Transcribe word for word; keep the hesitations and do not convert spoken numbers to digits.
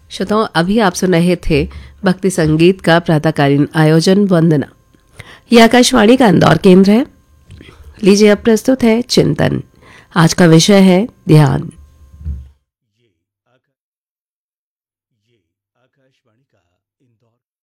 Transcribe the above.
श्रोताओं, अभी आप सुन रहे थे भक्ति संगीत का प्रातःकालीन आयोजन वंदना। यह आकाशवाणी का इंदौर केंद्र है। लीजिए अब प्रस्तुत है चिंतन। आज का विषय है ध्यान। ये आका, ये आकाशवाणी का इंदौर